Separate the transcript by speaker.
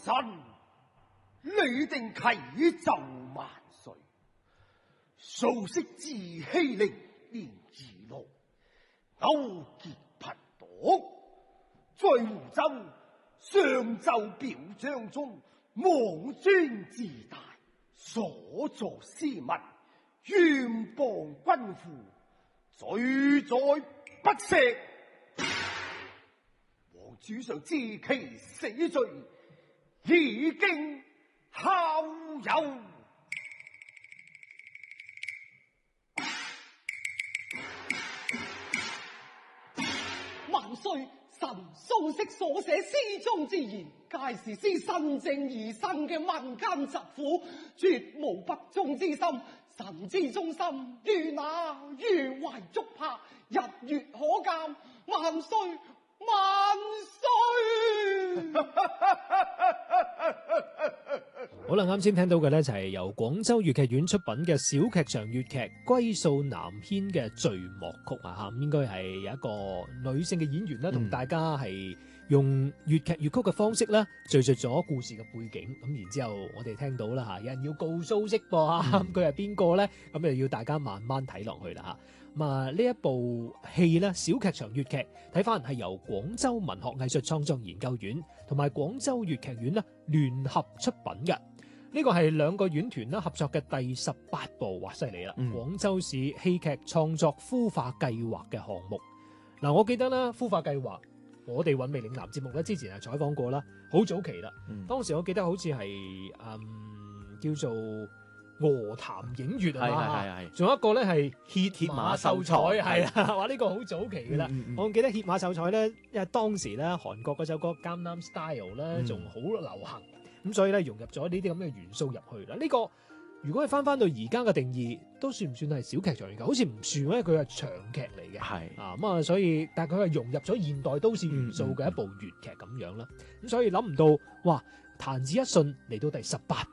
Speaker 1: 神，你定啟奏萬歲，素昔自欺凌連二路，勾結貧黨，在湖州上奏表彰中妄尊自大，所作斯文，冤枉君父，罪在不赦。皇主上知其死罪，已經效尤。
Speaker 2: 萬歲！臣蘇軾所寫詩中之言，皆是師新政而生嘅民間疾苦，絕無不忠之心。臣之忠心，於那迂懷竹柏，日月可鑑。萬歲！萬歲！
Speaker 3: 好啦，啱先聽到嘅呢就係由廣州粵劇院出品嘅小劇場粵劇《歸數南軒》嘅序幕曲啊，應該係有一個女性嘅演員啦，同大家係用粵劇粵曲嘅方式啦，敘述咗故事嘅背景。咁然之後我哋聽到啦吓，有人要告蘇軾噃吓，佢係邊個呢？咁就要大家慢慢睇落去啦吓。咁啊，呢一部戲呢，小劇場粵劇睇翻係由廣州文學藝術創作研究院同埋廣州粵劇院呢聯合出品嘅。呢個係兩個院團啦合作嘅第18部，哇犀利啦！廣州市戲劇創作孵化計劃嘅項目。嗱，我記得啦，孵化計劃，我哋韻味嶺南節目咧之前係採訪過啦，好早期啦。當時我記得好似係叫做鵝潭影月啊嘛，係。仲有一個咧係歇馬秀才，係啊，話呢個好早期噶啦。我記得歇馬秀才咧，因為當時咧韓國嗰首歌《Gangnam Style》咧仲好流行。咁所以咧融入咗呢啲咁嘅元素入去啦。呢個如果係翻到而家嘅定義，都算唔算係小劇場嚟㗎？好似唔算，因為佢係長劇嚟嘅。係啊，咁啊，所以但係佢係融入咗現代都市元素嘅一部粵劇咁樣啦。咁所以諗唔到，哇！彈指一瞬嚟到第18